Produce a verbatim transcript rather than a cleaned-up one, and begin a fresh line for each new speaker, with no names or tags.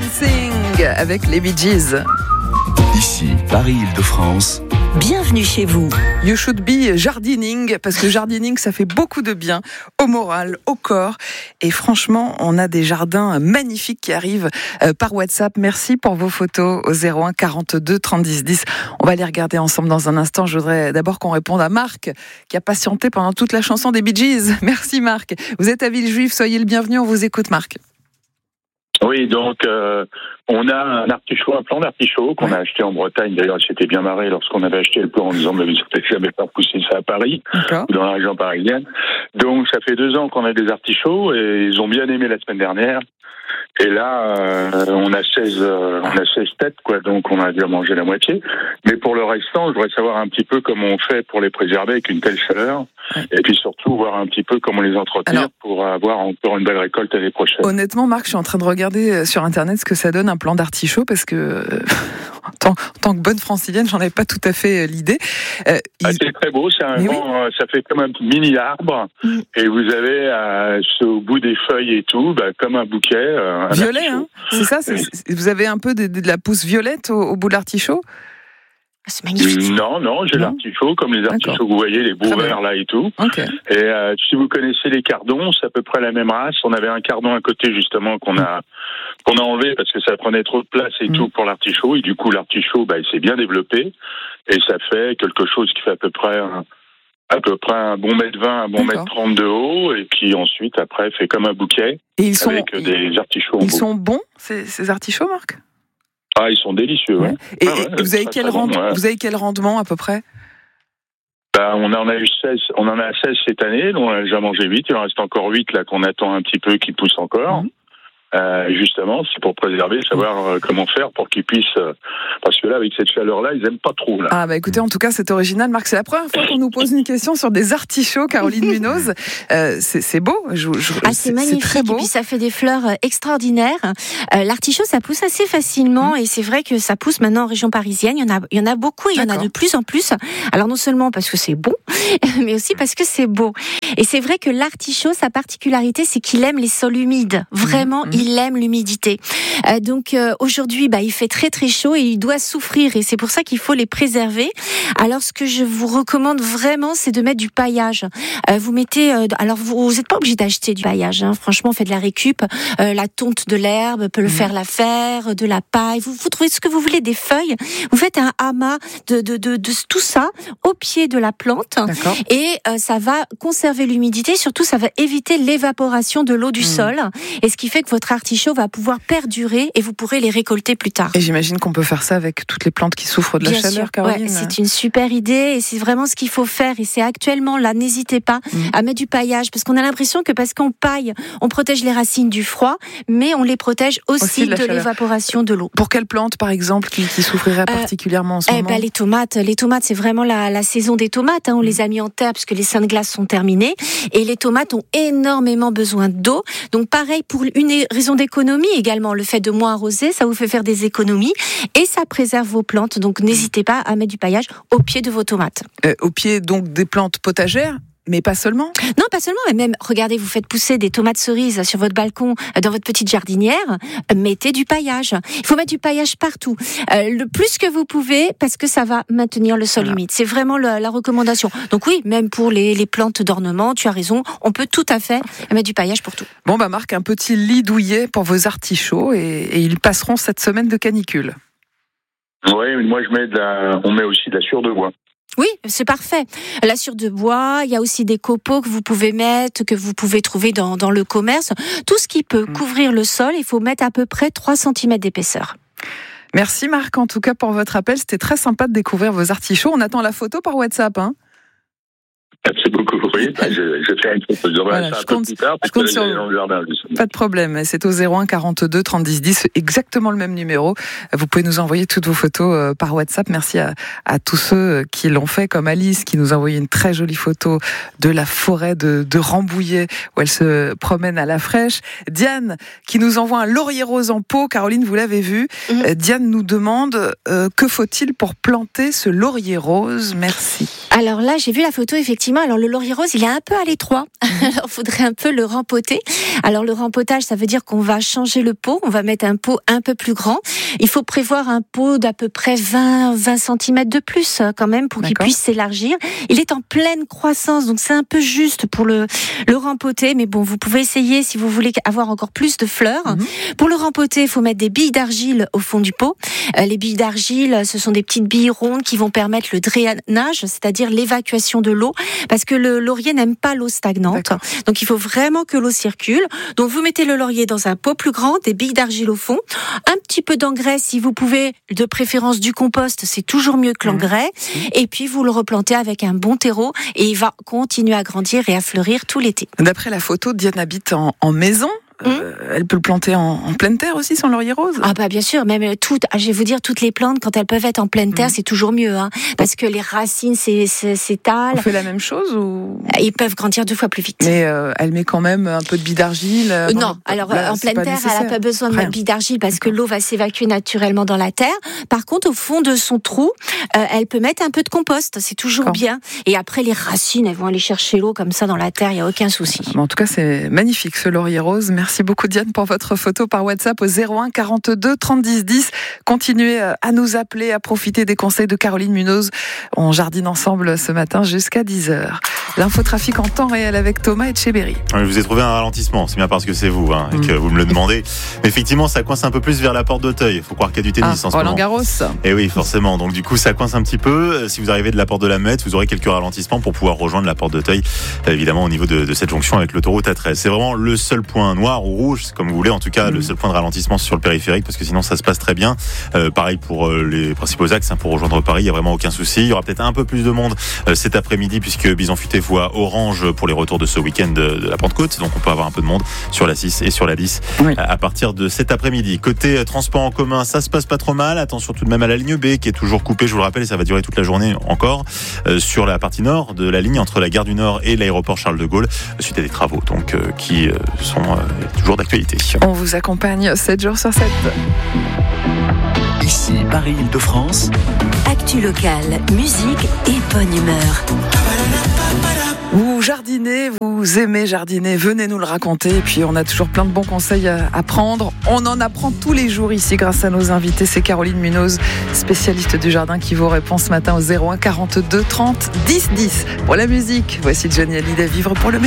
Dancing avec les Bee Gees.
Ici, Paris-Île-de-France.
Bienvenue chez vous.
You should be jardining, parce que jardining, ça fait beaucoup de bien au moral, au corps. Et franchement, on a des jardins magnifiques qui arrivent euh, par WhatsApp. Merci pour vos photos au zéro un quarante-deux trente dix dix. On va les regarder ensemble dans un instant. Je voudrais d'abord qu'on réponde à Marc, qui a patienté pendant toute la chanson des Bee Gees. Merci Marc. Vous êtes à Villejuif, soyez le bienvenu. On vous écoute Marc.
Oui, donc euh, on a un artichaut, un plant d'artichaut qu'on a acheté en Bretagne. D'ailleurs, il s'était bien marré lorsqu'on avait aché le plant en disant mais vous n'allez jamais faire pousser ça à Paris, ou dans la région parisienne. Donc ça fait deux ans qu'on a des artichauts et ils ont bien aimé la semaine dernière. Et là, euh, on a seize, euh, on a seize têtes, quoi. Donc on a déjà mangé la moitié. Mais pour le restant, je voudrais savoir un petit peu comment on fait pour les préserver avec une telle chaleur. Ouais. Et puis surtout voir un petit peu comment les entretenir. Alors, pour avoir encore une belle récolte l'année prochaine.
Honnêtement, Marc, je suis en train de regarder sur Internet ce que ça donne un plant d'artichaut parce que euh, en, tant, en tant que bonne francilienne, j'en avais pas tout à fait l'idée.
Euh, ah, il... C'est très beau, c'est un grand, oui. Ça fait comme un mini arbre mmh. Et vous avez euh, au bout des feuilles et tout, bah, comme un bouquet. Euh, un
violet, hein, c'est ça. C'est, c'est, vous avez un peu de, de la pousse violette au, au bout de l'artichaut.
C'est magnifique.
Non, non, j'ai non. l'artichaut, comme les artichauts que vous voyez, les beaux verts là et tout.
Okay.
Et euh, si vous connaissez les cardons, c'est à peu près la même race. On avait un cardon à côté justement qu'on a qu'on a enlevé parce que ça prenait trop de place et mmh. tout pour l'artichaut. Et du coup, l'artichaut, bah, il s'est bien développé et ça fait quelque chose qui fait à peu près un, à peu près un bon mètre vingt, un bon mètre trente de haut, et puis ensuite après fait comme un bouquet.
Et ils sont
avec des artichauts.
Ils sont bons ces, ces artichauts, Marc?
Ah, ils sont délicieux, ouais.
Et,
ah, ouais,
et vous, avez quel rend... bon, ouais. vous avez quel rendement à peu près?
Ben, on en a eu seize, on en a seize cette année, donc on a déjà mangé huit, il en reste encore huit là qu'on attend un petit peu qui poussent encore. Mmh. Euh, justement, c'est pour préserver, savoir euh, comment faire pour qu'ils puissent, euh, parce que là, avec cette chaleur-là, ils aiment pas trop. Là.
Ah bah écoutez, en tout cas, c'est original, Marc. C'est la première fois qu'on nous pose une question sur des artichauts, Caroline Munoz. Euh, c'est, c'est beau. Je, je,
ah, c'est, c'est magnifique. C'est très beau. Et puis ça fait des fleurs extraordinaires. Euh, l'artichaut, ça pousse assez facilement, mmh. et c'est vrai que ça pousse maintenant en région parisienne. Il y en a, il y en a beaucoup, il y D'accord. en a de plus en plus. Alors non seulement parce que c'est bon, mais aussi parce que c'est beau. Et c'est vrai que l'artichaut, sa particularité, c'est qu'il aime les sols humides. Vraiment, mmh. il aime l'humidité. Euh, donc euh, aujourd'hui, bah, il fait très très chaud et il doit souffrir, et c'est pour ça qu'il faut les préserver. Alors ce que je vous recommande vraiment, c'est de mettre du paillage. Euh, vous mettez, euh, alors vous n'êtes pas obligé d'acheter du paillage, hein. Franchement, faites de la récup. Euh, la tonte de l'herbe peut le mmh. faire l'affaire, de la paille. Vous, vous trouvez ce que vous voulez, des feuilles. Vous faites un amas de, de, de, de tout ça au pied de la plante.
D'accord.
Et euh, ça va conserver l'humidité. Surtout, ça va éviter l'évaporation de l'eau du mmh. sol. Et ce qui fait que votre artichaut va pouvoir perdurer et vous pourrez les récolter plus tard.
Et j'imagine qu'on peut faire ça avec toutes les plantes qui souffrent de la
Bien
chaleur,
sûr.
Caroline.
Ouais, c'est une super idée et c'est vraiment ce qu'il faut faire. Et c'est actuellement là, n'hésitez pas mmh. à mettre du paillage, parce qu'on a l'impression que parce qu'on paille, on protège les racines du froid, mais on les protège aussi, aussi de, de l'évaporation de l'eau.
Pour quelle plante, par exemple, qui, qui souffrirait particulièrement euh, en ce
eh
moment?
ben, les tomates. Les tomates, c'est vraiment la, la saison des tomates. Hein. On mmh. les a mis en terre parce que les seins de glace sont terminés. Et les tomates ont énormément besoin d'eau. Donc pareil, pour une raison d'économie également, le fait de moins arroser, ça vous fait faire des économies et ça préserve vos plantes. Donc n'hésitez pas à mettre du paillage au pied de vos tomates.
Euh, au pied donc des plantes potagères? Mais pas seulement.
Non, pas seulement. Mais même, regardez, vous faites pousser des tomates cerises sur votre balcon, dans votre petite jardinière. Mettez du paillage. Il faut mettre du paillage partout. Euh, le plus que vous pouvez, parce que ça va maintenir le sol voilà. humide. C'est vraiment la, la recommandation. Donc oui, même pour les, les plantes d'ornement, tu as raison. On peut tout à fait mettre du paillage pour tout.
Bon, bah, Marc, un petit lit douillet pour vos artichauts et, et ils passeront cette semaine de canicule.
Oui, moi, je mets de la, on met aussi de la sciure de bois.
Oui, c'est parfait. La sciure de bois, il y a aussi des copeaux que vous pouvez mettre, que vous pouvez trouver dans, dans le commerce. Tout ce qui peut mmh. couvrir le sol, il faut mettre à peu près trois centimètres d'épaisseur.
Merci Marc, en tout cas pour votre appel. C'était très sympa de découvrir vos artichauts. On attend la photo par WhatsApp, hein.
Merci beaucoup. Oui, je, je fais une photo. Je
voilà,
ça
je
un peu
compte,
plus tard,
je compte sur
dans le jardin,
pas de problème. C'est au zéro un quarante-deux trente dix dix, exactement le même numéro. Vous pouvez nous envoyer toutes vos photos par WhatsApp. Merci à, à tous ceux qui l'ont fait, comme Alice qui nous a envoyé une très jolie photo de la forêt de, de Rambouillet où elle se promène à la fraîche. Diane qui nous envoie un laurier rose en pot. Caroline, vous l'avez vu. Mmh. Diane nous demande euh, que faut-il pour planter ce laurier rose. Merci.
Alors là, j'ai vu la photo effectivement. effectivement. Alors le laurier rose, il est un peu à l'étroit. Alors il faudrait un peu le rempoter. Alors le rempotage, ça veut dire qu'on va changer le pot. On va mettre un pot un peu plus grand. Il faut prévoir un pot d'à peu près vingt centimètres de plus quand même pour D'accord. qu'il puisse s'élargir. Il est en pleine croissance, donc c'est un peu juste pour le, le rempoter. Mais bon, vous pouvez essayer si vous voulez avoir encore plus de fleurs. Mm-hmm. Pour le rempoter, il faut mettre des billes d'argile au fond du pot. Euh, les billes d'argile, ce sont des petites billes rondes qui vont permettre le drainage, c'est-à-dire l'évacuation de l'eau, parce que le laurier n'aime pas l'eau stagnante. D'accord. Donc il faut vraiment que l'eau circule. Donc vous mettez le laurier dans un pot plus grand, des billes d'argile au fond, un petit peu d'engrais si vous pouvez, de préférence du compost, c'est toujours mieux que l'engrais. Mmh. Et puis vous le replantez avec un bon terreau et il va continuer à grandir et à fleurir tout l'été.
D'après la photo, Diane habite en, en maison. Euh, mmh. Elle peut le planter en, en pleine terre aussi, son laurier rose.
Ah bah bien sûr, même toutes, je vais vous dire, toutes les plantes, quand elles peuvent être en pleine terre, mmh. c'est toujours mieux, hein, parce que les racines s'étalent.
On fait la même chose ou
ils peuvent grandir deux fois plus vite.
Mais euh, elle met quand même un peu de billes d'argile.
Euh, non, alors là, en pleine terre, nécessaire. Elle n'a pas besoin de mettre billes d'argile parce D'accord. que l'eau va s'évacuer naturellement dans la terre. Par contre, au fond de son trou, euh, elle peut mettre un peu de compost, c'est toujours D'accord. bien. Et après, les racines, elles vont aller chercher l'eau comme ça dans la terre, il n'y a aucun souci.
Bon, en tout cas, c'est magnifique ce laurier rose. Merci beaucoup Diane pour votre photo par WhatsApp au zéro un quarante-deux trente dix dix. Continuez à nous appeler, à profiter des conseils de Caroline Munoz. On jardine ensemble ce matin jusqu'à dix heures. L'infotrafic en temps réel avec Thomas Etcheberry.
Je vous ai trouvé un ralentissement, c'est bien parce que c'est vous hein, et que vous me le demandez. Mais effectivement, ça coince un peu plus vers la porte d'Auteuil. Il faut croire qu'il y a du tennis
ah,
en ce
Roland
moment.
Garros.
Et oui, forcément. Donc du coup, ça coince un petit peu. Si vous arrivez de la porte de la Mette, vous aurez quelques ralentissements pour pouvoir rejoindre la porte d'Auteuil, évidemment au niveau de, de cette jonction avec l'autoroute A treize. C'est vraiment le seul point noir ou rouge, comme vous voulez, en tout cas mmh. le seul point de ralentissement sur le périphérique, parce que sinon ça se passe très bien. Euh, pareil pour euh, les principaux axes, hein, pour rejoindre Paris, il y a vraiment aucun souci. Il y aura peut-être un peu plus de monde euh, cet après-midi, puisque Bison Futé voit orange pour les retours de ce week-end de, de la Pentecôte, donc on peut avoir un peu de monde sur la six et sur la dix oui. à partir de cet après-midi. Côté euh, transport en commun, ça se passe pas trop mal. Attention tout de même à la ligne B qui est toujours coupée, je vous le rappelle, et ça va durer toute la journée encore, euh, sur la partie nord de la ligne entre la gare du Nord et l'aéroport Charles de Gaulle, suite à des travaux donc euh, qui euh, sont euh, toujours d'actualité.
On vous accompagne sept jours sur sept.
Ici Paris-Île-de-France.
Actu locale, musique et bonne humeur.
Vous jardinez, vous aimez jardiner, venez nous le raconter. Et puis on a toujours plein de bons conseils à prendre. On en apprend tous les jours ici grâce à nos invités. C'est Caroline Munoz, spécialiste du jardin, qui vous répond ce matin au zéro un quarante-deux trente dix dix. Pour la musique, voici Johnny Hallyday, Vivre pour le meilleur.